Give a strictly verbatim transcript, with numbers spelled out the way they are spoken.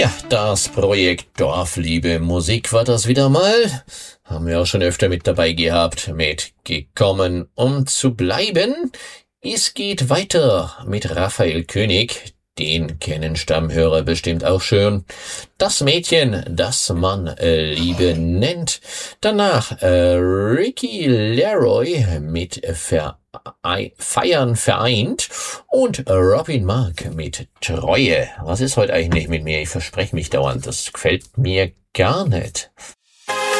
Ja, das Projekt Dorfliebe Musik war das wieder mal. Haben wir auch schon öfter mit dabei gehabt, mit Gekommen, um zu bleiben. Es geht weiter mit Raphael König. Den kennen Stammhörer bestimmt auch schon. Das Mädchen, das man äh, Liebe nennt. Danach äh, Ricky Leroy mit Ver Feiern vereint und Robin Mark mit Treue. Was ist heute eigentlich nicht mit mir? Ich verspreche mich dauernd. Das gefällt mir gar nicht.